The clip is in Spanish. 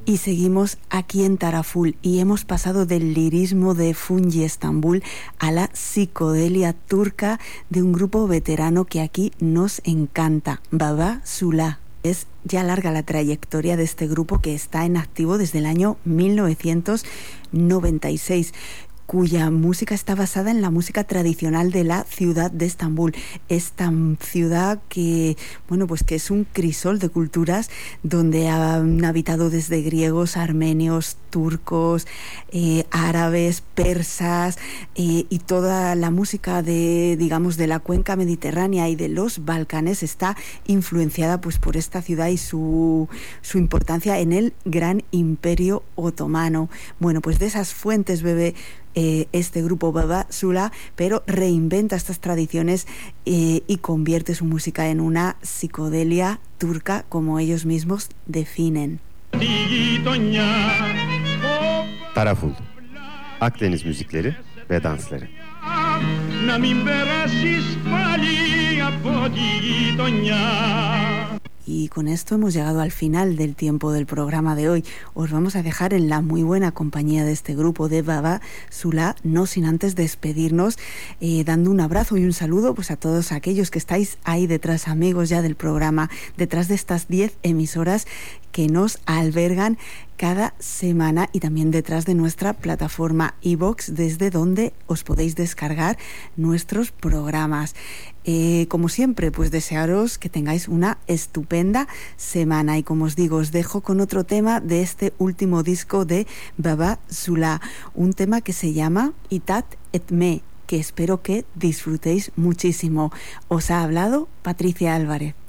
Y seguimos aquí en Taraful y hemos pasado del lirismo de Fungi Estambul a la psicodelia turca de un grupo veterano que aquí nos encanta, Baba Sula. Es ya larga la trayectoria de este grupo que está en activo desde el año 1996. Cuya música está basada en la música tradicional de la ciudad de Estambul. Esta ciudad que, bueno, pues que es un crisol de culturas donde han habitado desde griegos, armenios, turcos, árabes, persas, y toda la música de, digamos, de la cuenca mediterránea y de los Balcanes está influenciada pues por esta ciudad y su importancia en el gran imperio otomano. Bueno, pues de esas fuentes bebe este grupo Baba Sula, pero reinventa estas tradiciones y convierte su música en una psicodelia turca, como ellos mismos definen. Taraful, Akdeniz müzikleri ve dansları. Y con esto hemos llegado al final del tiempo del programa de hoy. Os vamos a dejar en la muy buena compañía de este grupo de Baba Sula, no sin antes despedirnos, dando un abrazo y un saludo pues a todos aquellos que estáis ahí detrás, amigos ya del programa, detrás de estas 10 emisoras que nos albergan cada semana y también detrás de nuestra plataforma iVoox, desde donde os podéis descargar nuestros programas. Como siempre, pues desearos que tengáis una estupenda semana y como os digo, os dejo con otro tema de este último disco de Baba Sula, un tema que se llama Itat Etme, que espero que disfrutéis muchísimo. Os ha hablado Patricia Álvarez.